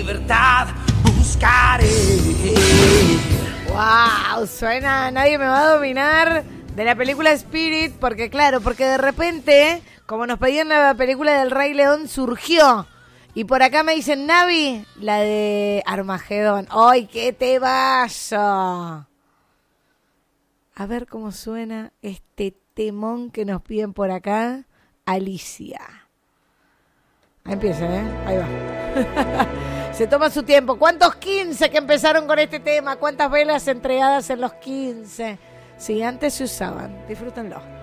libertad buscaré. Wow, suena Nadie me va a dominar de la película Spirit, porque de repente, como nos pedían la película del Rey León, surgió. Y por acá me dicen, Navi, la de Armagedón. ¡Ay, qué te vaso! A ver cómo suena este temón que nos piden por acá. Alicia. Ahí empieza, Ahí va. Se toma su tiempo. ¿Cuántos 15 que empezaron con este tema? ¿Cuántas velas entregadas en los 15? Sí, antes se usaban. Disfrútenlo.